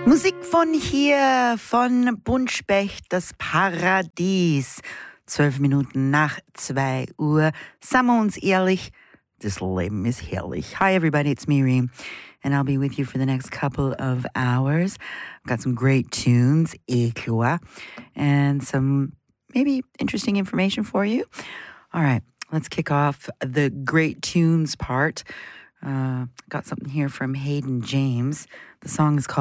Musik von hier, von Buntspecht, das Paradies. 12 Minuten nach 2 Uhr. Seien wir uns ehrlich, das Leben ist herrlich. Hi everybody, it's Miriam, and I'll be with you for the next couple of hours. I've got some great tunes, Ekua, and some maybe interesting information for you. All right, let's kick off the great tunes part. Got something here from Hayden James. The song is called